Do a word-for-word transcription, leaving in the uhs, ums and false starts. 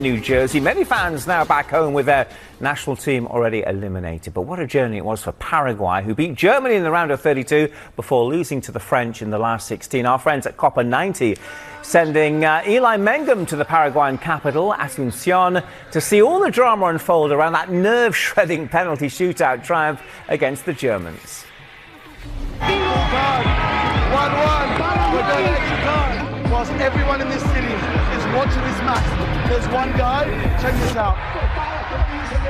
New Jersey. Many fans now back home with their national team already eliminated. But what a journey it was for Paraguay, who beat Germany in the round of thirty-two before losing to the French in the last sixteen. Our friends at Copa ninety sending uh, Eli Mengum to the Paraguayan capital, Asuncion, to see all the drama unfold around that nerve-shredding penalty shootout triumph against the Germans. one one. We're going extra time. Whilst everyone in this city is watching this match, there's one guy, check this out.